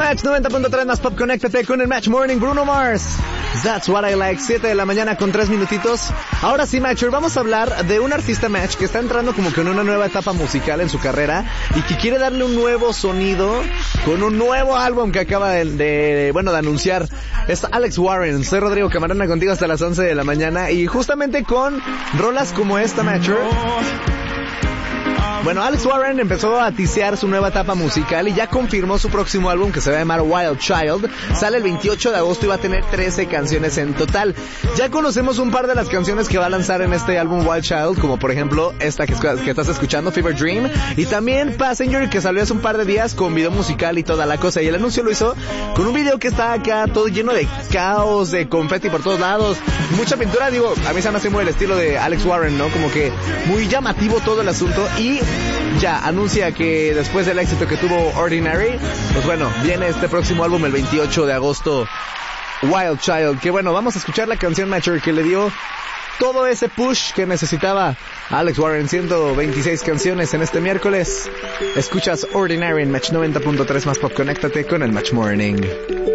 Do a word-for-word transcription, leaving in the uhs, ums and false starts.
Match noventa punto tres más pop, conéctate con el Match Morning. Bruno Mars, That's What I Like, siete de la mañana con tres minutitos. Ahora sí, Matcher, vamos a hablar de un artista, Match, que está entrando como que en una nueva etapa musical en su carrera y que quiere darle un nuevo sonido con un nuevo álbum que acaba de, de bueno, de anunciar. Es Alex Warren. Soy Rodrigo Camarena contigo hasta las once de la mañana y justamente con rolas como esta, Matcher. Bueno, Alex Warren empezó a tisear su nueva etapa musical y ya confirmó su próximo álbum, que se va a llamar Wild Child. Sale el veintiocho de agosto y va a tener trece canciones en total. Ya conocemos un par de las canciones que va a lanzar en este álbum Wild Child, como por ejemplo esta que, que estás escuchando, Fever Dream, y también Passenger, que salió hace un par de días con video musical y toda la cosa. Y el anuncio lo hizo con un video que está acá todo lleno de caos, de confeti por todos lados, mucha pintura. Digo, a mí se me hace muy el estilo de Alex Warren, ¿no? Como que muy llamativo todo el asunto. Y ya anuncia que después del éxito que tuvo Ordinary, pues bueno, viene este próximo álbum el veintiocho de agosto, Wild Child. Que bueno, vamos a escuchar la canción, Matcher, que le dio todo ese push que necesitaba Alex Warren. ciento veintiséis canciones en este miércoles. Escuchas Ordinary en Match noventa punto tres más pop. Conéctate con el Match Morning.